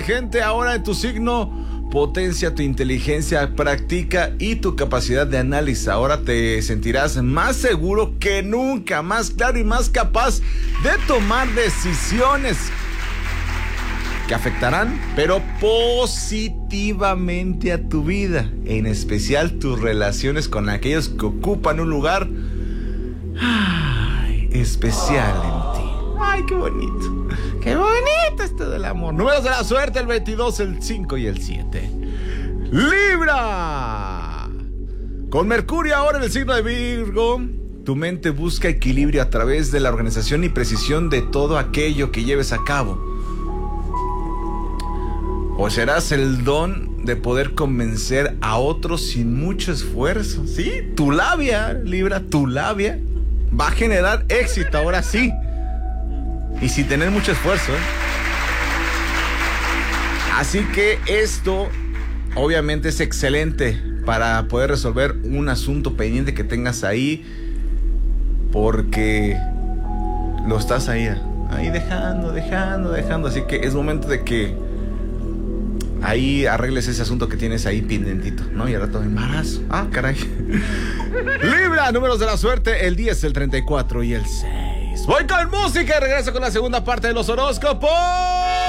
gente ahora en tu signo. Potencia tu inteligencia, practica y tu capacidad de análisis. Ahora te sentirás más seguro que nunca, más claro y más capaz de tomar decisiones que afectarán, pero positivamente a tu vida, en especial tus relaciones con aquellos que ocupan un lugar especial en ti. Ay, qué bonito. Qué bonito esto del amor. Números de la suerte: el 22, el 5 y el 7. Libra. Con Mercurio ahora en el signo de Virgo, tu mente busca equilibrio a través de la organización y precisión de todo aquello que lleves a cabo. Poseerás el don de poder convencer a otros sin mucho esfuerzo. Sí, tu labia, Libra, tu labia va a generar éxito, ahora sí. Y sin tener mucho esfuerzo, ¿eh? Así que esto obviamente es excelente para poder resolver un asunto pendiente que tengas ahí, porque lo estás ahí dejando. Así que es momento de que ahí arregles ese asunto que tienes ahí pendientito, ¿no? Y al rato embarazo. Ah, caray. Libra, números de la suerte: el 10, el 34 y el 6. Voy con música y regreso con la segunda parte de los horóscopos.